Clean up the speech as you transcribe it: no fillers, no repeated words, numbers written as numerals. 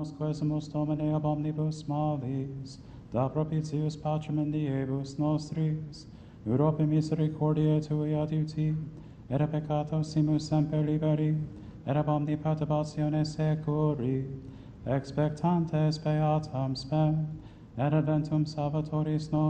nos quesumus Domine ab omnibus malis, da propitius pacem in diebus nostris, Europe misericordiae Tui adiuti, et a peccato simus semper liberi, et ab omni perturbatione securi, expectantes beatam spem, et adventum salvatoris nostris,